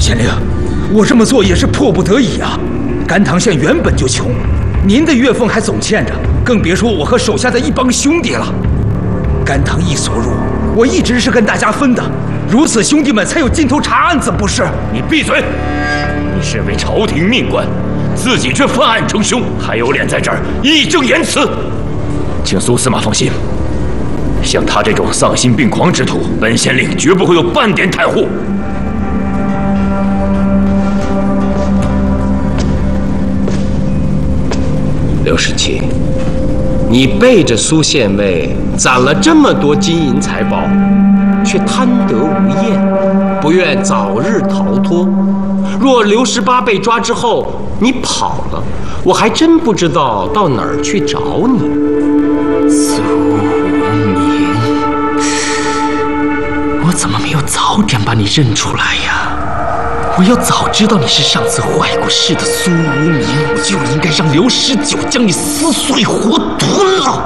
县令，我这么做也是迫不得已啊。甘棠县原本就穷，您的月俸还总欠着，更别说我和手下的一帮兄弟了。甘棠一所入，我一直是跟大家分的，如此兄弟们才有劲头查案，怎不是？ 你闭嘴！你身为朝廷命官，自己却犯案成凶，还有脸在这儿义正言辞？请苏司马放心，像他这种丧心病狂之徒，本县令绝不会有半点袒护。 刘世奇，你背着苏县尉攒了这么多金银财宝，却贪得无厌，不愿早日逃脱。若刘十八被抓之后你跑了，我还真不知道到哪儿去找你。 苏无名，我怎么没有早点把你认出来呀？我要早知道你是上次坏过事的苏无名，我就应该让刘十九将你撕碎活吞了。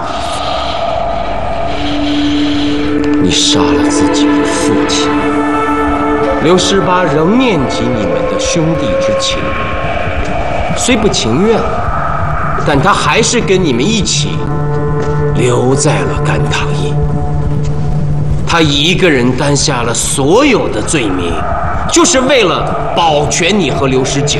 你杀了自己的父亲，刘十八仍念及你们的兄弟之情，虽不情愿，但他还是跟你们一起留在了甘棠驿。他一个人担下了所有的罪名，就是为了保全你和刘十九。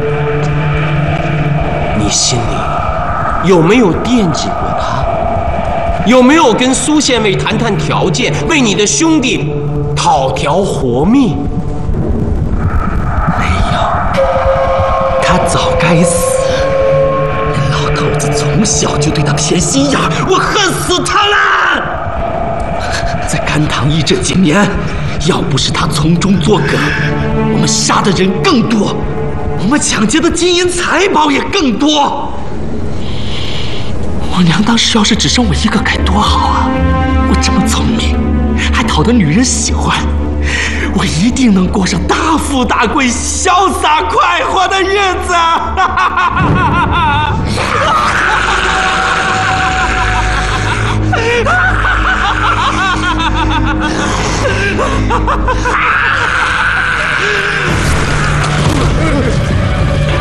你心里有没有惦记过他？有没有跟苏县尉谈谈条件，为你的兄弟讨条活命？ 没有，他早该死。那老头子从小就对他偏心眼，我恨死他了。在甘棠驿这几年，要不是他从中作梗，我们杀的人更多，我们抢劫的金银财宝也更多。我娘当时要是只生我一个该多好啊！我这么聪明，还讨得女人喜欢，我一定能过上大富大贵、潇洒快活的日子。